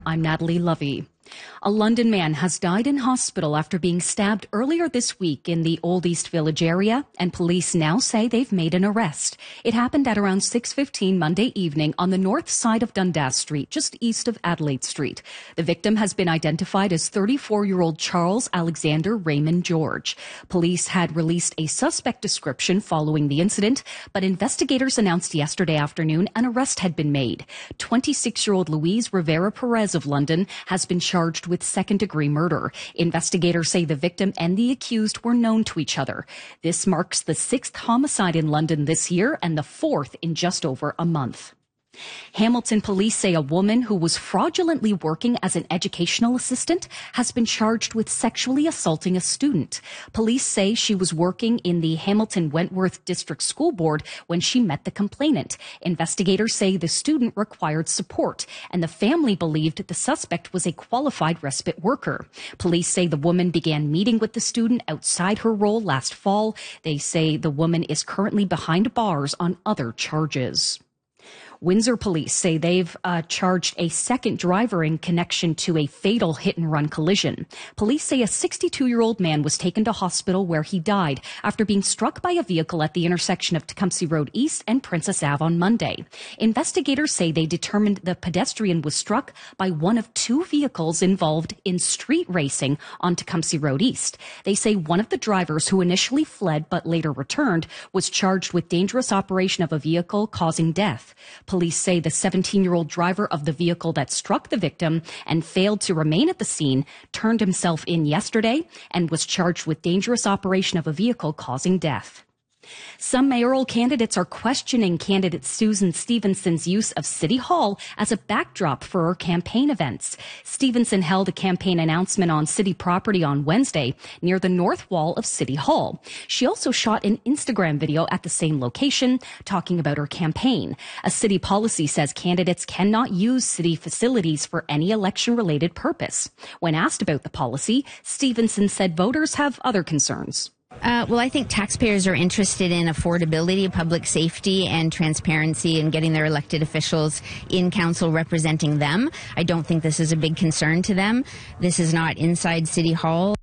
I'm Natalie Lovey. A London man has died in hospital after being stabbed earlier this week in the Old East Village area, and police now say they've made an arrest. It happened at around 6:15 Monday evening on the north side of Dundas Street, just east of Adelaide Street. The victim has been identified as 34-year-old Charles Alexander Raymond George. Police had released a suspect description following the incident, but investigators announced yesterday afternoon an arrest had been made. 26-year-old Louise Rivera Perez of London has been charged with second-degree murder. Investigators say the victim and the accused were known to each other. This marks the 6th homicide in London this year and the 4th in just over a month. Hamilton police say a woman who was fraudulently working as an educational assistant has been charged with sexually assaulting a student. Police say she was working in the Hamilton Wentworth District School Board when she met the complainant. Investigators say the student required support, and the family believed the suspect was a qualified respite worker. Police say the woman began meeting with the student outside her role last fall. They say the woman is currently behind bars on other charges. Windsor police say they've charged a second driver in connection to a fatal hit-and-run collision. Police say a 62-year-old man was taken to hospital where he died after being struck by a vehicle at the intersection of Tecumseh Road East and Princess Ave on Monday. Investigators say they determined the pedestrian was struck by one of two vehicles involved in street racing on Tecumseh Road East. They say one of the drivers, who initially fled but later returned, was charged with dangerous operation of a vehicle causing death. Police say the 17-year-old driver of the vehicle that struck the victim and failed to remain at the scene turned himself in yesterday and was charged with dangerous operation of a vehicle causing death. Some mayoral candidates are questioning candidate Susan Stevenson's use of City Hall as a backdrop for her campaign events. Stevenson held a campaign announcement on city property on Wednesday near the north wall of City Hall. She also shot an Instagram video at the same location talking about her campaign. A city policy says candidates cannot use city facilities for any election-related purpose. When asked about the policy, Stevenson said voters have other concerns. Well, I think taxpayers are interested in affordability, public safety, and transparency in getting their elected officials in council representing them. I don't think this is a big concern to them. This is not inside City Hall.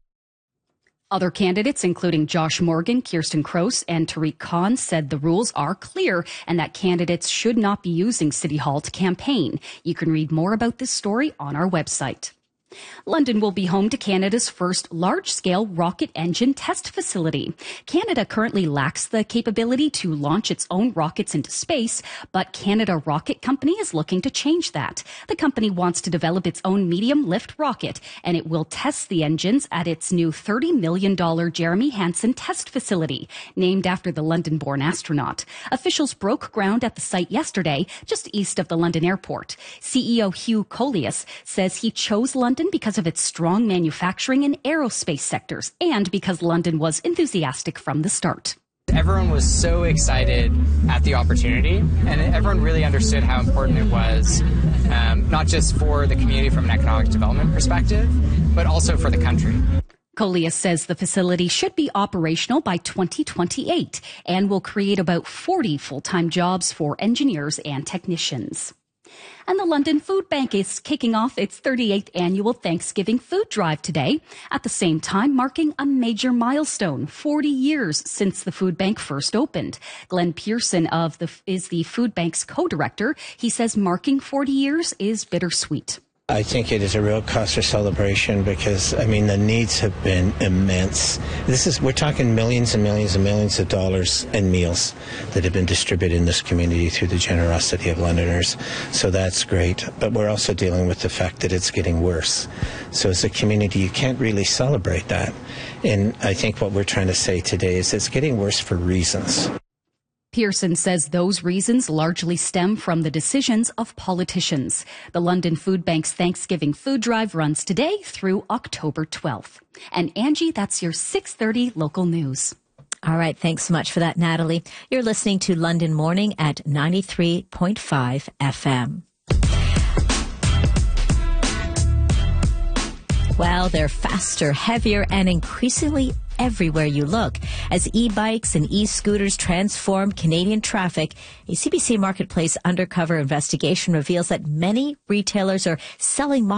Other candidates, including Josh Morgan, Kirsten Kroos, and Tariq Khan, said the rules are clear and that candidates should not be using City Hall to campaign. You can read more about this story on our website. London will be home to Canada's first large-scale rocket engine test facility. Canada currently lacks the capability to launch its own rockets into space, but Canada Rocket Company is looking to change that. The company wants to develop its own medium-lift rocket, and it will test the engines at its new $30 million Jeremy Hansen test facility, named after the London-born astronaut. Officials broke ground at the site yesterday, just east of the London airport. CEO Hugh Collius says he chose London because of its strong manufacturing and aerospace sectors, and because London was enthusiastic from the start. Everyone was so excited at the opportunity, and everyone really understood how important it was, not just for the community from an economic development perspective, but also for the country. Collius says the facility should be operational by 2028 and will create about 40 full-time jobs for engineers and technicians. And the London Food Bank is kicking off its 38th annual Thanksgiving food drive today, at the same time marking a major milestone, 40 years since the food bank first opened. Glenn Pearson is the food bank's co-director. He says marking 40 years is bittersweet. I think it is a real cause for celebration because, the needs have been immense. We're talking millions and millions and millions of dollars in meals that have been distributed in this community through the generosity of Londoners. So that's great. But we're also dealing with the fact that it's getting worse. So as a community, you can't really celebrate that. And I think what we're trying to say today is it's getting worse for reasons. Pearson says those reasons largely stem from the decisions of politicians. The London Food Bank's Thanksgiving food drive runs today through October 12th. And Angie, that's your 6:30 local news. All right. Thanks so much for that, Natalie. You're listening to London Morning at 93.5 FM. Well, they're faster, heavier, and increasingly everywhere you look. As e-bikes and e-scooters transform Canadian traffic, a CBC Marketplace undercover investigation reveals that many retailers are selling